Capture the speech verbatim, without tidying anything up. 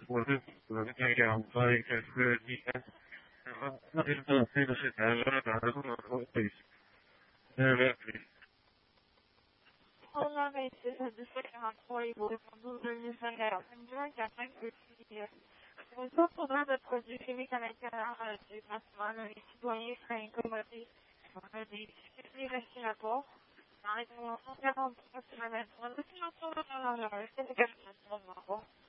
我是我是这样，所以就是你看，啊，那边的这个是咱们的咱们的会，那个 Olá, Letícia, de Secretary, do Rio de Janeiro. I'm doing that thing for two years. Eu sou formada por de Química Nuclear de Barcelona e estudei em Commodities de investigador. Mas eu não tenho um posicionamento, mas eu não sou uma palavra, eu tenho que fazer uma